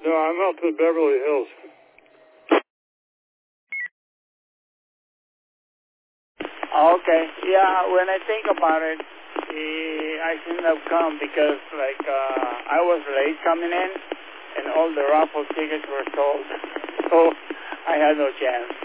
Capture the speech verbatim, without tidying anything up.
No, I'm up in Beverly Hills. Okay. Yeah, when I think about it, eh, I shouldn't have come because, like, uh, I was late coming in, and all the raffle tickets were sold, so I had no chance.